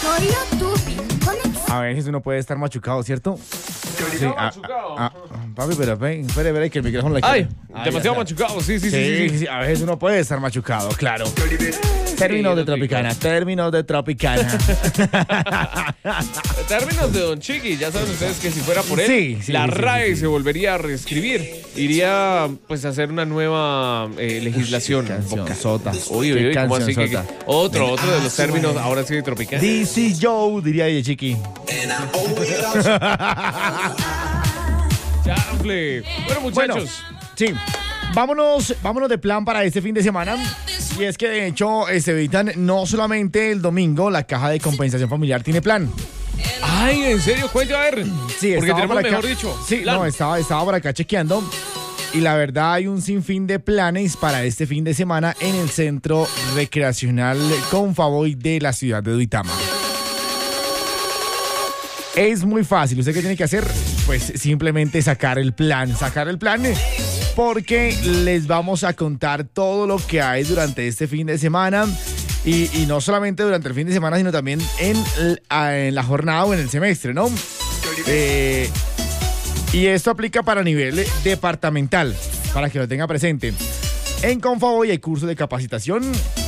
A veces uno puede estar machucado, ¿cierto? Sí, machucado. papi, pero espere, que el micrófono le Ay, queda. demasiado Ya. machucado, sí. Sí, a veces uno puede estar machucado, claro. Términos de Tropicana. Términos de Don Chiqui, ya saben ustedes que si fuera por él, la RAE se volvería a reescribir. Iría pues a hacer una nueva legislación. Cancionzota. Uy, ¿cómo así que otro de los términos ahora sí de Tropicana? This is Joe, diría DJ Chiqui. Chanfle. Bueno, muchachos. Sí, vámonos de plan para este fin de semana. Y es que de hecho se evitan no solamente el domingo, la caja de compensación familiar tiene plan. Ay, ¿en serio? Cuente a ver. Sí, porque tenemos por acá, mejor dicho. Sí, plan. no, estaba por acá chequeando. Y la verdad hay un sinfín de planes para este fin de semana en el Centro Recreacional Confavoy de la ciudad de Duitama. Es muy fácil. ¿Usted qué tiene que hacer? Pues simplemente sacar el plan, porque les vamos a contar todo lo que hay durante este fin de semana y no solamente durante el fin de semana, sino también en la jornada o en el semestre, ¿no? Y esto aplica para nivel departamental, para que lo tenga presente. En Confavoy hay cursos de capacitación,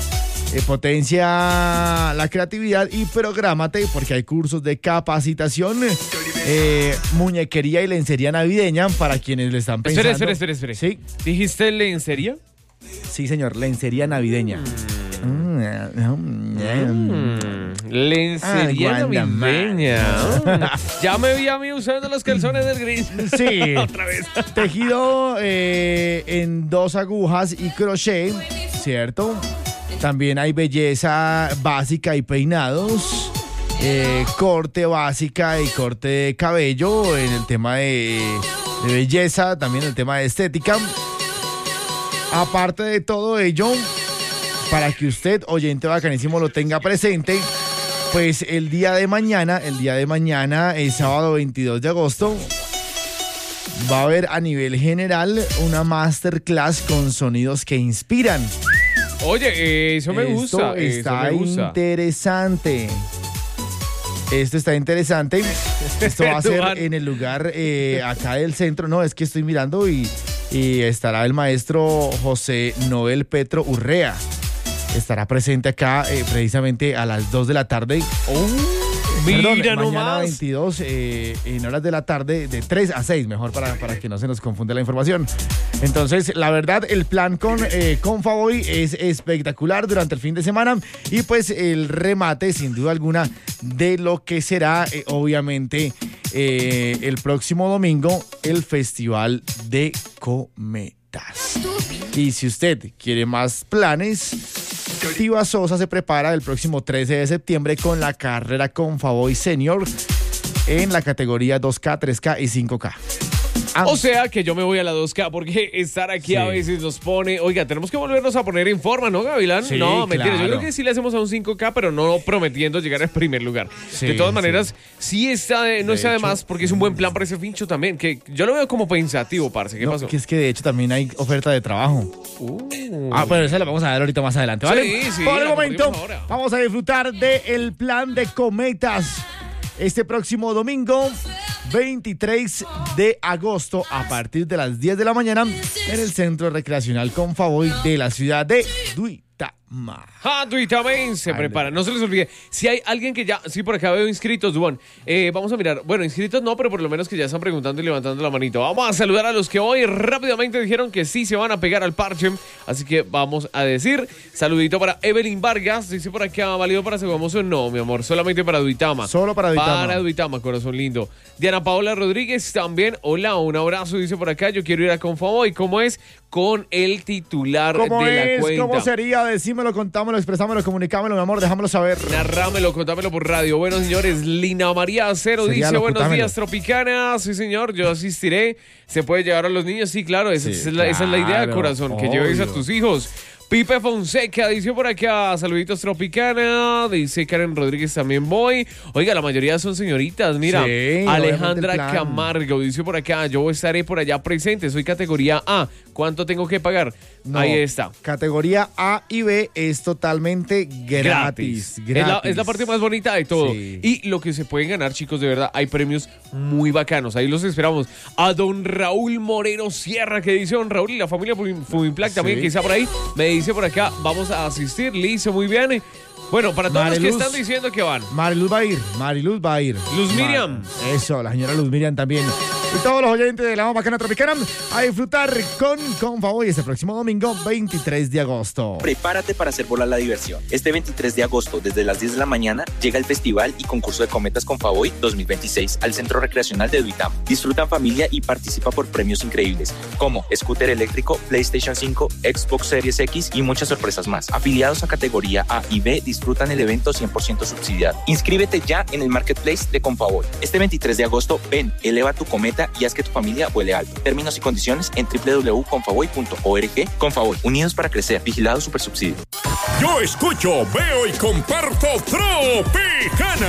potencia la creatividad y prográmate, porque hay cursos de capacitación, muñequería y lencería navideña para quienes le están pensando. Espere. ¿Sí? ¿Dijiste lencería? Sí, señor, lencería navideña. Lencería navideña. Ya me vi a mí usando los calzones del gris. Sí. Otra vez. Tejido en 2 agujas y crochet, ¿cierto? También hay belleza básica y peinados, corte básica y corte de cabello en el tema de belleza, también el tema de estética. Aparte de todo ello, para que usted, oyente bacanísimo, lo tenga presente, pues el día de mañana, el sábado 22 de agosto, va a haber a nivel general una masterclass con sonidos que inspiran. Oye, eso me gusta. Está interesante. Esto está interesante. Esto va a ser en el lugar acá del centro. No, es que estoy mirando y estará el maestro José Noel Petro Urrea. Estará presente acá precisamente a las 2 de la tarde. Mira mañana nomás. 22 en horas de la tarde, de 3 a 6, mejor para que no se nos confunde la información. Entonces, la verdad, el plan con Confavoy es espectacular durante el fin de semana y pues el remate, sin duda alguna, de lo que será, obviamente, el próximo domingo, el Festival de Cometas. Y si usted quiere más planes, Tiva Sosa se prepara el próximo 13 de septiembre con la carrera Confavoy Senior en la categoría 2K, 3K y 5K. O sea que yo me voy a la 2K porque estar aquí a veces nos pone... Oiga, tenemos que volvernos a poner en forma, ¿no, Gavilán? Sí, no, mentira. claro. Yo creo que sí le hacemos a un 5K, pero no prometiendo llegar al primer lugar. Sí, de todas maneras, sí está, no está de más porque es un buen plan para ese fincho también. Que yo lo veo como pensativo, parce. ¿Qué pasó? Que es que de hecho también hay oferta de trabajo. Pero esa la vamos a dar ahorita más adelante, ¿vale? Sí, Por el la momento, compartimos ahora. vamos a disfrutar del plan de Cometas este próximo domingo 23 de agosto a partir de las 10 de la mañana en el Centro Recreacional Confavoy de la ciudad de Duitama. Duitama se prepara. No se les olvide. Si hay alguien que ya... Sí, por acá veo inscritos, Duan. Vamos a mirar. Bueno, inscritos no, pero por lo menos que ya están preguntando y levantando la manito. Vamos a saludar a los que hoy rápidamente dijeron que sí se van a pegar al parche. Así que vamos a decir... Saludito para Evelyn Vargas. Dice por acá, ¿válido para Seguamoso? No, mi amor. Solamente para Duitama. Solo para Duitama. Para Duitama, corazón lindo. Diana Paola Rodríguez también. Hola, un abrazo. Dice por acá, yo quiero ir a Confavoy. ¿Cómo es? Con el titular de la cuenta. ¿Cómo sería? Decímelo, contámelo, expresámelo, comunicámelo, mi amor, déjamelo saber. Narrámelo, contámelo por radio. Bueno, señores, Lina María Acero dice, buenos días, Tropicana. Sí, señor, yo asistiré. ¿Se puede llevar a los niños? Sí, claro, esa es la idea, corazón, que lleves a tus hijos. Pipe Fonseca dice por acá, saluditos Tropicana, dice Karen Rodríguez también voy. Oiga, la mayoría son señoritas, mira. Sí, Alejandra Camargo dice por acá, yo estaré por allá presente, soy categoría A, ¿Cuánto tengo que pagar? No, ahí está. Categoría A y B es totalmente gratis. Es la parte más bonita de todo. Sí. Y lo que se pueden ganar, chicos, de verdad, hay premios muy bacanos. Ahí los esperamos. A don Raúl Moreno Sierra, que dice don Raúl, y la familia Fubimplac también, que está por ahí. Me dice por acá, vamos a asistir. Listo, muy bien. Bueno, para todos los que están diciendo que van. Mariluz va a ir. Luz Miriam. Eso, la señora Luz Miriam también. Y todos los oyentes de la Más Bacana Tropicana a disfrutar con Favoi este próximo domingo, 23 de agosto. Prepárate para hacer volar la diversión. Este 23 de agosto, desde las 10 de la mañana, llega el Festival y Concurso de Cometas con Favoi 2026 al Centro Recreacional de Duitama. Disfruta en familia y participa por premios increíbles, como scooter eléctrico, PlayStation 5, Xbox Series X y muchas sorpresas más. Afiliados a categoría A y B disfrutan el evento 100% subsidiado. Inscríbete ya en el Marketplace de Confavoy. Este 23 de agosto, ven, eleva tu cometa y haz que tu familia vuele alto. Términos y condiciones en www.confavoy.org. Confavoy, unidos para crecer. Vigilado Supersubsidio. Yo escucho, veo y comparto Tropicana.